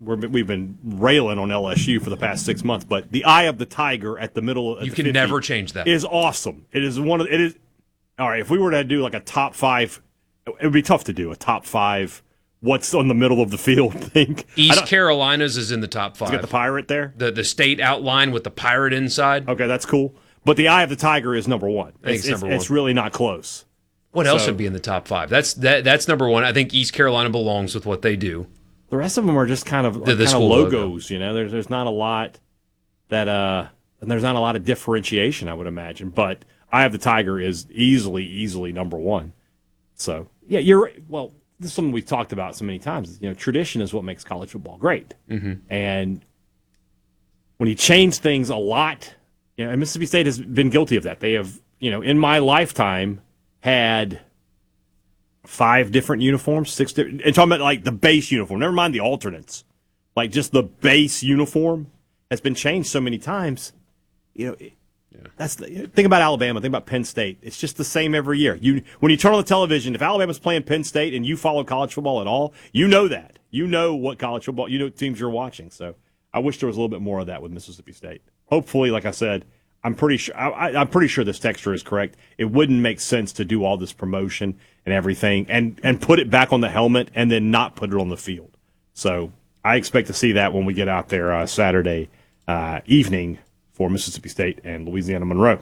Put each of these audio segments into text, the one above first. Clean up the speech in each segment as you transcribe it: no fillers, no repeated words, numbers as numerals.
we've been railing on LSU for the past 6 months, but the eye of the tiger at the middle of you can never change that. Is awesome. It is all right. If we were to do like a top 5, it would be tough to do a top 5. What's on the middle of the field thing? East Carolina's is in the top 5. You got the pirate there. The state outline with the pirate inside. Okay, that's cool. But the eye of the tiger is number 1. It's really not close. What else would be in the top 5? That's number 1. I think East Carolina belongs with what they do. The rest of them are just kind of logos. You know, there's not a lot that and there's not a lot of differentiation, I would imagine. But Eye of the Tiger is easily number 1. So yeah, you're right. Well, this is something we've talked about so many times. You know, tradition is what makes college football great. Mm-hmm. And when you change things a lot, you know, and Mississippi State has been guilty of that. They have, you know, in my lifetime had 5 different uniforms, 6 different, and talking about like the base uniform, never mind the alternates. Like just the base uniform has been changed so many times. You know, think about Alabama, think about Penn State. It's just the same every year. When you turn on the television, if Alabama's playing Penn State and you follow college football at all, you know that. You know what college football, you know what teams you're watching. So I wish there was a little bit more of that with Mississippi State. Hopefully, like I said, I'm pretty sure this texture is correct. It wouldn't make sense to do all this promotion and everything and put it back on the helmet and then not put it on the field. So I expect to see that when we get out there Saturday evening for Mississippi State and Louisiana Monroe.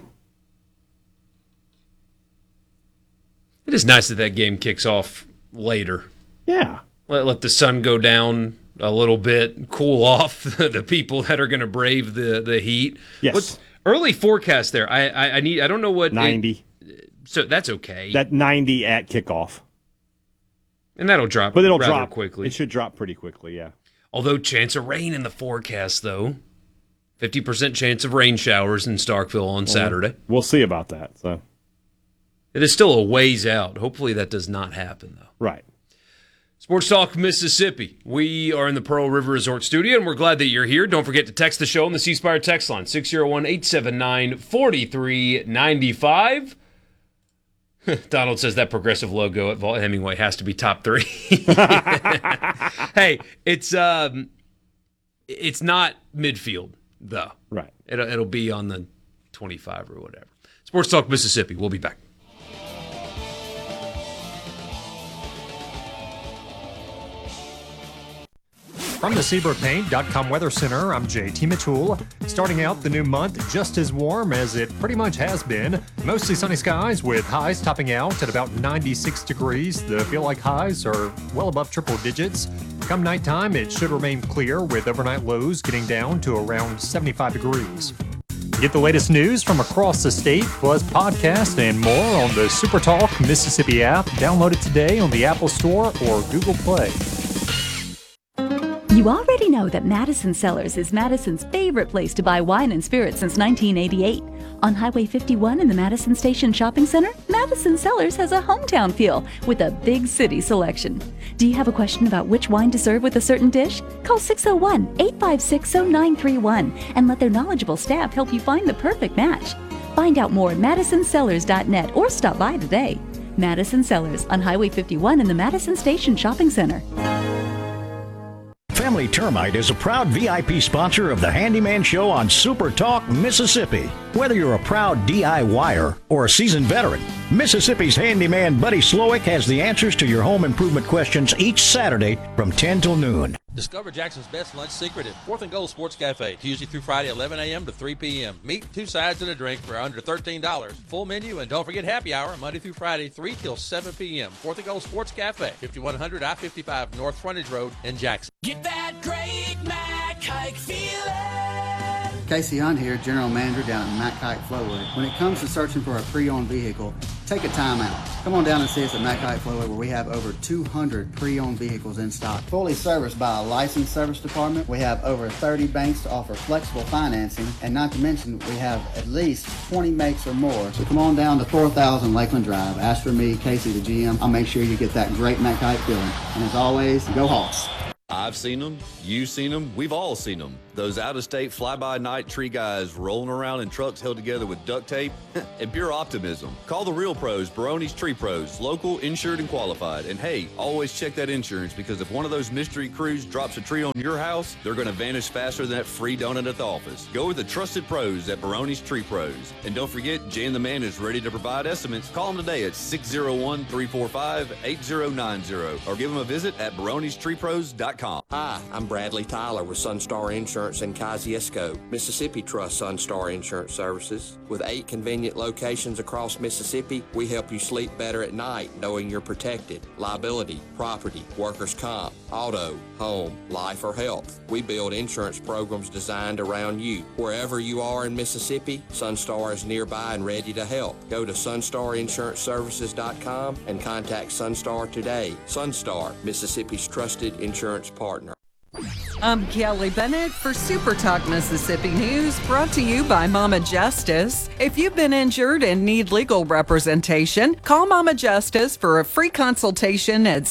It is nice that game kicks off later. Yeah. Let the sun go down a little bit, cool off the people that are going to brave the heat. Yes. What's early forecast there? I don't know what 90. So that's okay. That 90 at kickoff. And that'll drop, but it'll rather drop quickly. It should drop pretty quickly, yeah. Although chance of rain in the forecast, though. 50% chance of rain showers in Starkville on Saturday. We'll see about that. So it is still a ways out. Hopefully that does not happen, though. Right. Sports Talk Mississippi. We are in the Pearl River Resort studio, and we're glad that you're here. Don't forget to text the show on the C Spire text line, 601-879-4395. Donald says that progressive logo at Vaught Hemingway has to be top 3. Hey, it's not midfield, though. Right. It'll be on the 25 or whatever. Sports Talk Mississippi. We'll be back. From the SeabrookPaint.com Weather Center, I'm JT Mitchell. Starting out the new month just as warm as it pretty much has been. Mostly sunny skies with highs topping out at about 96 degrees. The feel-like highs are well above triple digits. Come nighttime, it should remain clear with overnight lows getting down to around 75 degrees. Get the latest news from across the state, plus podcasts and more on the SuperTalk Mississippi app. Download it today on the Apple Store or Google Play. You already know that Madison Cellars is Madison's favorite place to buy wine and spirits since 1988. On Highway 51 in the Madison Station Shopping Center, Madison Cellars has a hometown feel with a big city selection. Do you have a question about which wine to serve with a certain dish? Call 601-856-0931 and let their knowledgeable staff help you find the perfect match. Find out more at MadisonCellars.net or stop by today. Madison Cellars on Highway 51 in the Madison Station Shopping Center. Family Termite is a proud VIP sponsor of the Handyman Show on Super Talk Mississippi. Whether you're a proud DIYer or a seasoned veteran, Mississippi's handyman Buddy Slowick has the answers to your home improvement questions each Saturday from 10 till noon. Discover Jackson's best lunch secret at 4th and Gold Sports Cafe, Tuesday through Friday, 11 a.m. to 3 p.m. Meat, 2 sides, and a drink for under $13. Full menu, and don't forget happy hour, Monday through Friday, 3 till 7 p.m. 4th and Gold Sports Cafe, 5100 I-55 North Frontage Road in Jackson. Get that great Mac Hike feeling. Casey Hunt here, General Manager down at Mac Hike Flowwood. When it comes to searching for a pre-owned vehicle, take a time out. Come on down and see us at Mac Hike Flowwood, where we have over 200 pre-owned vehicles in stock. Fully serviced by a licensed service department. We have over 30 banks to offer flexible financing, and not to mention we have at least 20 makes or more. So come on down to 4000 Lakeland Drive. Ask for me, Casey the GM. I'll make sure you get that great Mac Hike feeling. And as always, go Hawks. I've seen them. You've seen them. We've all seen them. Those out-of-state fly-by-night tree guys rolling around in trucks held together with duct tape and pure optimism. Call the real pros, Barone's Tree Pros, local, insured, and qualified. And hey, always check that insurance, because if one of those mystery crews drops a tree on your house, they're going to vanish faster than that free donut at the office. Go with the trusted pros at Barone's Tree Pros. And don't forget, Jan the Man is ready to provide estimates. Call them today at 601-345-8090 or give them a visit at baronestreepros.com. Hi, I'm Bradley Tyler with Sunstar Insurance in Kosciuszko. Mississippi trusts Sunstar Insurance Services. With 8 convenient locations across Mississippi, we help you sleep better at night knowing you're protected. Liability, property, workers' comp, auto, home, life, or health. We build insurance programs designed around you. Wherever you are in Mississippi, Sunstar is nearby and ready to help. Go to sunstarinsuranceservices.com and contact Sunstar today. Sunstar, Mississippi's trusted insurance partner. I'm Kelly Bennett for Super Talk Mississippi News, brought to you by Mama Justice. If you've been injured and need legal representation, call Mama Justice for a free consultation at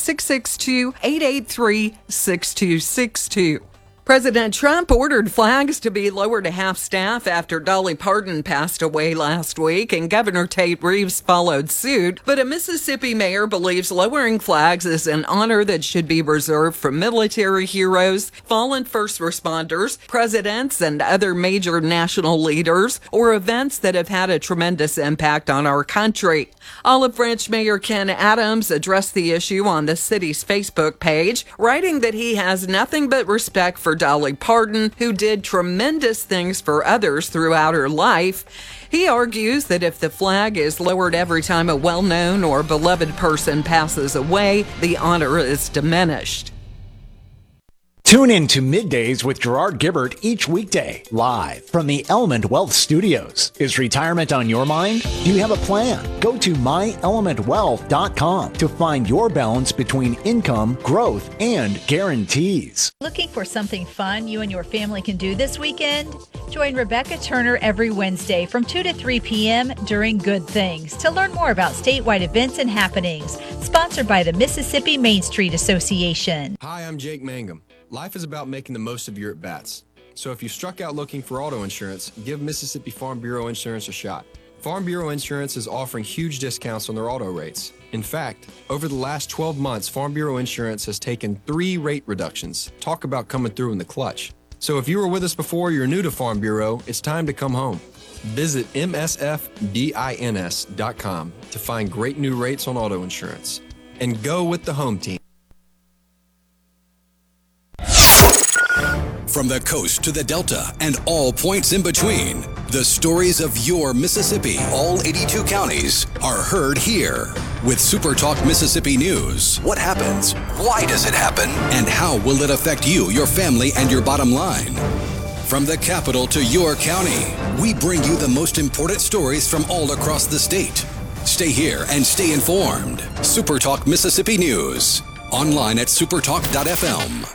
662-883-6262. President Trump ordered flags to be lowered to half-staff after Dolly Parton passed away last week, and Governor Tate Reeves followed suit. But a Mississippi mayor believes lowering flags is an honor that should be reserved for military heroes, fallen first responders, presidents, and other major national leaders, or events that have had a tremendous impact on our country. Olive Branch Mayor Ken Adams addressed the issue on the city's Facebook page, writing that he has nothing but respect for Dolly Parton, who did tremendous things for others throughout her life. He argues that if the flag is lowered every time a well-known or beloved person passes away, the honor is diminished. Tune in to Middays with Gerard Gibbert each weekday, live from the Element Wealth Studios. Is retirement on your mind? Do you have a plan? Go to myelementwealth.com to find your balance between income, growth, and guarantees. Looking for something fun you and your family can do this weekend? Join Rebecca Turner every Wednesday from 2 to 3 p.m. during Good Things to learn more about statewide events and happenings. Sponsored by the Mississippi Main Street Association. Hi, I'm Jake Mangum. Life is about making the most of your at-bats. So if you struck out looking for auto insurance, give Mississippi Farm Bureau Insurance a shot. Farm Bureau Insurance is offering huge discounts on their auto rates. In fact, over the last 12 months, Farm Bureau Insurance has taken 3 rate reductions. Talk about coming through in the clutch. So if you were with us before, you're new to Farm Bureau, it's time to come home. Visit msfbins.com to find great new rates on auto insurance. And go with the home team. From the coast to the Delta and all points in between, the stories of your Mississippi, all 82 counties, are heard here. With Super Talk Mississippi News, what happens? Why does it happen? And how will it affect you, your family, and your bottom line? From the capital to your county, we bring you the most important stories from all across the state. Stay here and stay informed. Super Talk Mississippi News. Online at supertalk.fm.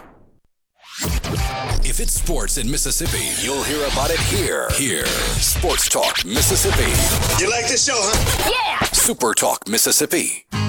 If it's sports in Mississippi, you'll hear about it here. Sports Talk Mississippi. You like this show, huh? Yeah! Super Talk Mississippi.